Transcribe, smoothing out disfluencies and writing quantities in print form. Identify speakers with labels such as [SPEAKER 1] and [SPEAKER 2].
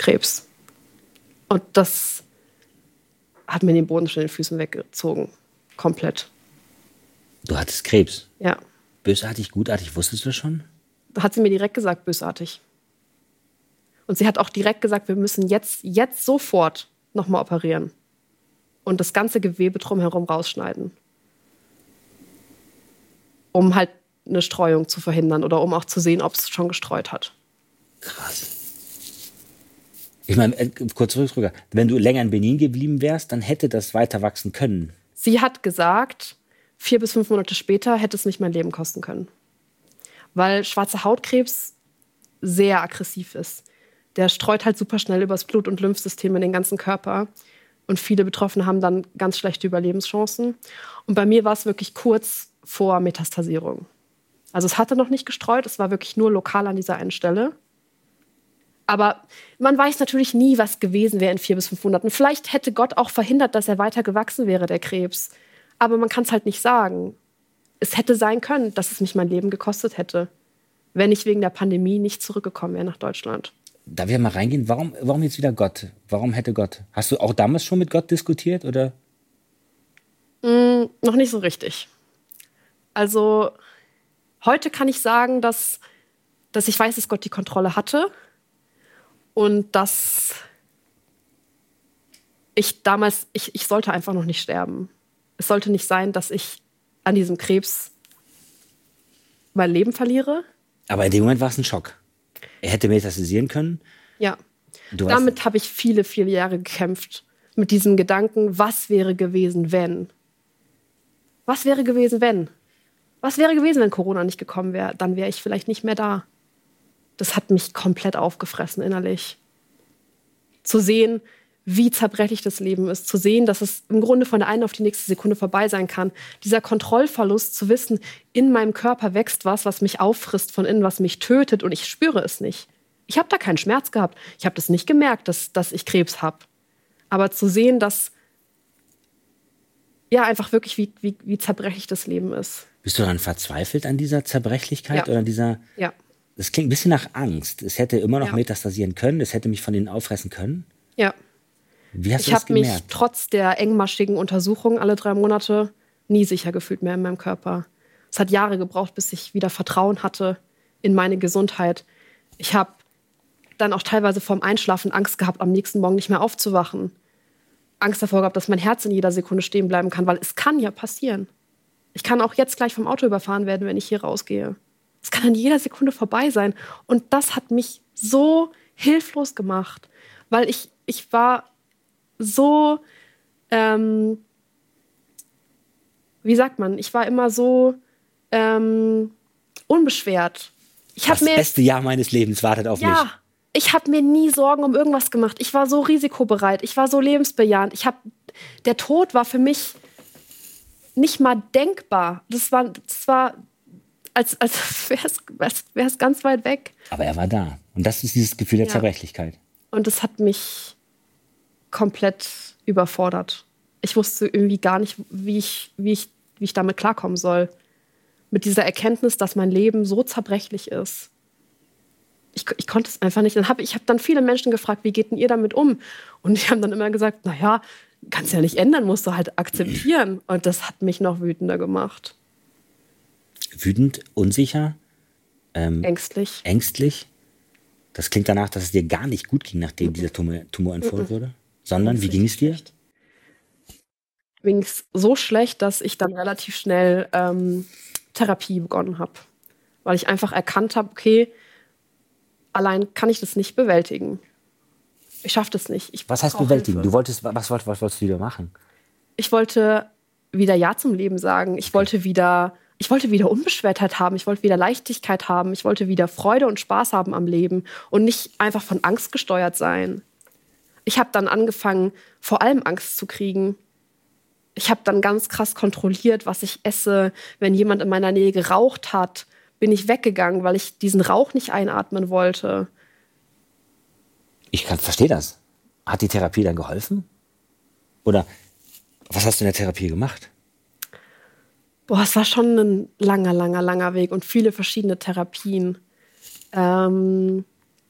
[SPEAKER 1] Krebs. Und das hat mir den Boden schon den Füßen weggezogen. Komplett.
[SPEAKER 2] Du hattest Krebs?
[SPEAKER 1] Ja.
[SPEAKER 2] Bösartig, gutartig, wusstest du das schon?
[SPEAKER 1] Hat sie mir direkt gesagt, bösartig. Und sie hat auch direkt gesagt, wir müssen jetzt sofort nochmal operieren. Und das ganze Gewebe drumherum rausschneiden. Um halt eine Streuung zu verhindern oder um auch zu sehen, ob es schon gestreut hat.
[SPEAKER 2] Krass. Ich meine, kurz zurück, wenn du länger in Benin geblieben wärst, dann hätte das weiter wachsen können.
[SPEAKER 1] Sie hat gesagt, 4 bis 5 Monate später hätte es mich mein Leben kosten können. Weil schwarzer Hautkrebs sehr aggressiv ist. Der streut halt super schnell übers Blut- und Lymphsystem in den ganzen Körper. Und viele Betroffene haben dann ganz schlechte Überlebenschancen. Und bei mir war es wirklich kurz vor Metastasierung. Also es hatte noch nicht gestreut, es war wirklich nur lokal an dieser einen Stelle. Aber man weiß natürlich nie, was gewesen wäre in 4 bis 5 Monaten. Vielleicht hätte Gott auch verhindert, dass er weiter gewachsen wäre, der Krebs. Aber man kann es halt nicht sagen. Es hätte sein können, dass es mich mein Leben gekostet hätte, wenn ich wegen der Pandemie nicht zurückgekommen wäre nach Deutschland.
[SPEAKER 2] Darf ich mal reingehen? Warum jetzt wieder Gott? Warum hätte Gott? Hast du auch damals schon mit Gott diskutiert, oder?
[SPEAKER 1] Noch nicht so richtig. Also heute kann ich sagen, dass ich weiß, dass Gott die Kontrolle hatte. Und dass ich damals, ich sollte einfach noch nicht sterben. Es sollte nicht sein, dass ich an diesem Krebs mein Leben verliere.
[SPEAKER 2] Aber in dem Moment war es ein Schock. Er hätte metastasieren können.
[SPEAKER 1] Ja. Damit habe ich viele, viele Jahre gekämpft. Mit diesem Gedanken, was wäre gewesen, wenn? Was wäre gewesen, wenn? Was wäre gewesen, wenn Corona nicht gekommen wäre? Dann wäre ich vielleicht nicht mehr da. Das hat mich komplett aufgefressen innerlich. Zu sehen, wie zerbrechlich das Leben ist. Zu sehen, dass es im Grunde von der einen auf die nächste Sekunde vorbei sein kann. Dieser Kontrollverlust, zu wissen, in meinem Körper wächst was mich auffrisst von innen, was mich tötet und ich spüre es nicht. Ich habe da keinen Schmerz gehabt. Ich habe das nicht gemerkt, dass ich Krebs habe. Aber zu sehen, dass ja einfach wirklich, wie zerbrechlich das Leben ist.
[SPEAKER 2] Bist du dann verzweifelt an dieser Zerbrechlichkeit?
[SPEAKER 1] Ja.
[SPEAKER 2] Oder an dieser...
[SPEAKER 1] Ja.
[SPEAKER 2] Das klingt ein bisschen nach Angst. Es hätte immer noch metastasieren können, es hätte mich von innen auffressen können.
[SPEAKER 1] Ja.
[SPEAKER 2] Wie hast du
[SPEAKER 1] Ich
[SPEAKER 2] das
[SPEAKER 1] habe mich
[SPEAKER 2] gemerkt?
[SPEAKER 1] trotz der engmaschigen Untersuchung alle 3 Monate nie sicher gefühlt mehr in meinem Körper. Es hat Jahre gebraucht, bis ich wieder Vertrauen hatte in meine Gesundheit. Ich habe dann auch teilweise vorm Einschlafen Angst gehabt, am nächsten Morgen nicht mehr aufzuwachen. Angst davor gehabt, dass mein Herz in jeder Sekunde stehen bleiben kann, weil es kann ja passieren. Ich kann auch jetzt gleich vom Auto überfahren werden, wenn ich hier rausgehe. Es kann in jeder Sekunde vorbei sein. Und das hat mich so hilflos gemacht, weil ich war so, wie sagt man, ich war immer so unbeschwert.
[SPEAKER 2] Das beste Jahr meines Lebens wartet auf mich.
[SPEAKER 1] Ja, ich habe mir nie Sorgen um irgendwas gemacht. Ich war so risikobereit, ich war so lebensbejahend. Der Tod war für mich nicht mal denkbar. Das war als wäre es ganz weit weg.
[SPEAKER 2] Aber er war da. Und das ist dieses Gefühl der Zerbrechlichkeit.
[SPEAKER 1] Und das hat mich komplett überfordert. Ich wusste irgendwie gar nicht, wie ich damit klarkommen soll. Mit dieser Erkenntnis, dass mein Leben so zerbrechlich ist. Ich konnte es einfach nicht. Ich habe dann viele Menschen gefragt, wie geht denn ihr damit um? Und die haben dann immer gesagt, naja, kannst ja nicht ändern, musst du halt akzeptieren. Und das hat mich noch wütender gemacht.
[SPEAKER 2] Wütend, unsicher,
[SPEAKER 1] ängstlich.
[SPEAKER 2] Ängstlich. Das klingt danach, dass es dir gar nicht gut ging, nachdem dieser Tumor entfernt wurde. Sondern, wie ging es dir?
[SPEAKER 1] Mir ging es so schlecht, dass ich dann relativ schnell Therapie begonnen habe. Weil ich einfach erkannt habe, okay, allein kann ich das nicht bewältigen. Ich schaffe das nicht.
[SPEAKER 2] Was heißt bewältigen? Was wolltest du wieder machen?
[SPEAKER 1] Ich wollte wieder Ja zum Leben sagen. Ich wollte wieder Unbeschwertheit haben. Ich wollte wieder Leichtigkeit haben. Ich wollte wieder Freude und Spaß haben am Leben und nicht einfach von Angst gesteuert sein. Ich habe dann angefangen, vor allem Angst zu kriegen. Ich habe dann ganz krass kontrolliert, was ich esse. Wenn jemand in meiner Nähe geraucht hat, bin ich weggegangen, weil ich diesen Rauch nicht einatmen wollte.
[SPEAKER 2] Ich verstehe das. Hat die Therapie dann geholfen? Oder was hast du in der Therapie gemacht?
[SPEAKER 1] Boah, es war schon ein langer Weg und viele verschiedene Therapien.